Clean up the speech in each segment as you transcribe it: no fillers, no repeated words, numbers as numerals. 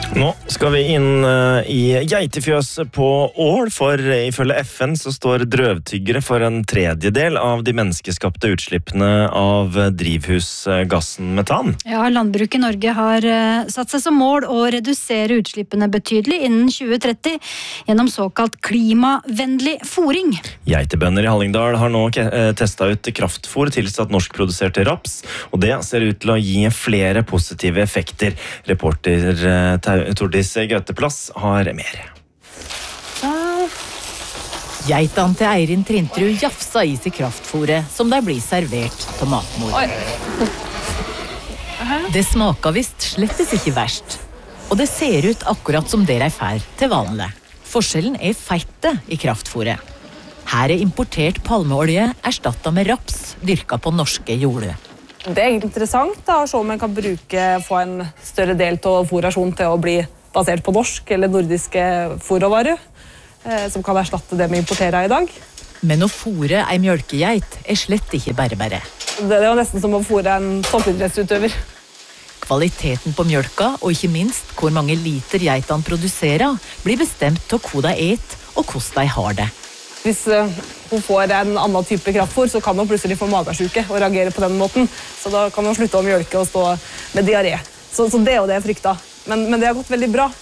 Nå skal vi inn i geitefjøset på Ål, for ifølge FN så står drøvtyggere for en tredjedel av de menneskeskapte utslippene av drivhusgassen metan. Ja, landbruk i Norge har satt seg som mål å redusere utslippene betydelig innen 2030 gjennom såkalt klimavennlig fôring. Geitebønder i Hallingdal har nå testet ut kraftfôr tilsatt norskproduserte raps, og det ser ut til å gi flere positive effekter. Reporter Tordis Gøteplass har mer. Geitan til Eirin Trintrud jafsa i seg kraftfôret som der blir servert til matmor. Det smaker visst slettes ikke verst, og det ser ut akkurat som der fær til vanlig. Forskjellen feite i kraftfôret. Her importert palmeolje erstattet med raps dyrket på norske jorder. Det egentlig interessant da, å se om man kan få en større del av fôrrasjonen til å bli basert på norsk eller nordiske fôrråvarer, som kan erstatte det vi importerer i dag. Men å fôre en mjølkegeit slett ikke bare. Det er jo nesten som å fôre en toppidrettsutøver. Kvaliteten på mjølka, og ikke minst hvor mange liter geitene produserer, blir bestemt av hva de et og hvordan de har det. Hvis hun får en annen type kraftfôr, så kan hun plutselig få magesjuke og reagere på den måten. Så da kan hun slutte å mjølke og stå med diaré. Så det er jo det jeg frykter. Men det har gått veldig bra.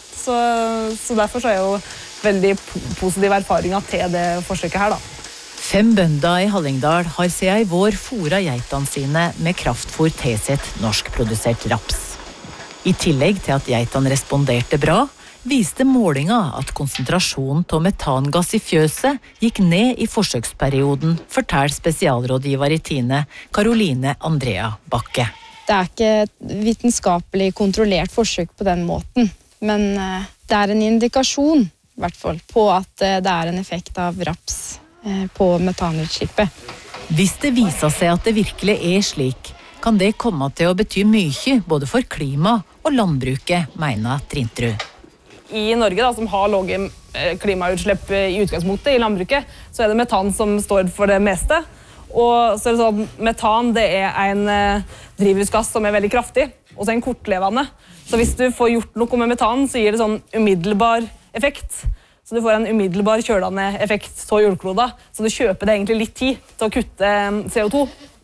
Så derfor så er jo veldig positive erfaringer til det forsøket her da. 5 bønder i Hallingdal har siden i vår fôret geitene sine med kraftfôr tilsett norskprodusert raps. I tillegg til at geitene responderte bra, viste målinga at konsentrasjonen av metangass i fjøset gikk ned i forsøksperioden, forteller spesialrådgiver i Tine, Karoline Andrea Bakke. Det er ikke vitenskapelig kontrollert forsøk på den måten, men det er en indikasjon i hvert fall, på at det er en effekt av raps på metanutslippet. Hvis det viser seg at det virkelig slik, kan det komme til å bety mye både for klima og landbruket, mener Trintrud. I Norge, da, som har lave klimautslipp i utgangspunktet i landbruket, så det metan som står for det meste. Og så det sånn, metan det en drivhusgass som veldig kraftig, og så en kortlevende. Så hvis du får gjort noe med metan, så gir det sånn umiddelbar effekt. Så du får en umiddelbar kjølende effekt av jordkloda, så du kjøper det egentlig litt tid til å kutte CO2.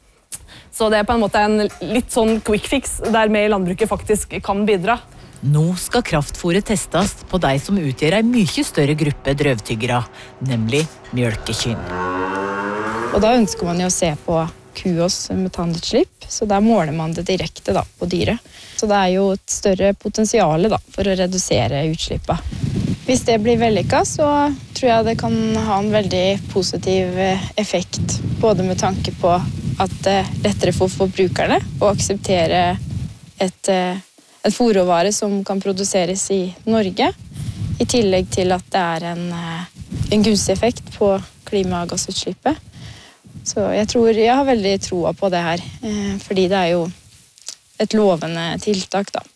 Så det på en måte en litt sånn quick fix, der vi i landbruket faktisk kan bidra. Nå skal kraftfôret testes på de som utgjør en mye større gruppe drøvtyggere, nemlig mjølkekyn. Og da ønsker man jo å se på kuos metanutslipp, så der måler man det direkte da, på dyret. Så det jo et større potensial da, for å redusere utslippet. Hvis det blir vellykket, så tror jeg det kan ha en veldig positiv effekt, både med tanke på at det lettere for forbrukerne å akseptere et fôrråvare som kan produseres i Norge, i tillegg til at det en gunstig effekt på klimagassutslippet. Så jeg har veldig troa på det her, fordi det jo et lovende tiltak da.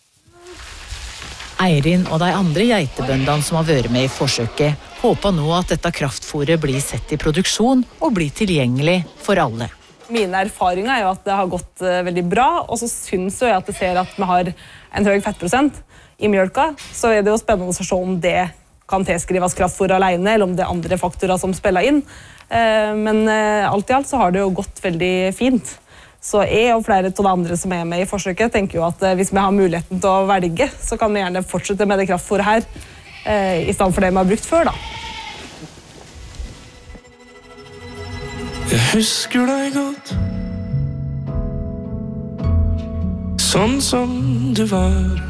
Eirin og de andre geitebøndene som har vært med i forsøket, håper nå at dette kraftfôret blir sett i produksjon og blir tilgjengelig for alle. Mine erfaringer jo at det har gått veldig bra, og så synes jeg at jeg ser at vi har en høy fettprosent i mjølka, så det jo spennende å se om det kan tilskrives kraftfôr alene, eller om det andre faktorer som spiller inn. Men alt i alt så har det jo gått veldig fint. Så jeg og flere av de andre som med i forsøket tenker jo at hvis vi har muligheten til å velge, så kan vi gjerne fortsette med det kraftfôret her, i stedet for det vi har brukt før da. Jeg husker deg godt, sånn som du var.